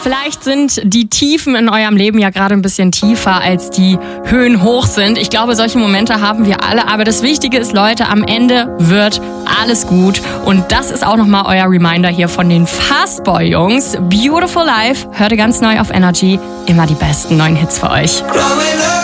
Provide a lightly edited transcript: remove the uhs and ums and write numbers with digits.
Vielleicht sind die Tiefen in eurem Leben ja gerade ein bisschen tiefer, als die Höhen hoch sind. Ich glaube, solche Momente haben wir alle. Aber das Wichtige ist, Leute, am Ende wird alles gut. Und das ist auch nochmal euer Reminder hier von den Fastboy-Jungs. Beautiful Life, hört ihr ganz neu auf Energy. Immer die besten neuen Hits für euch.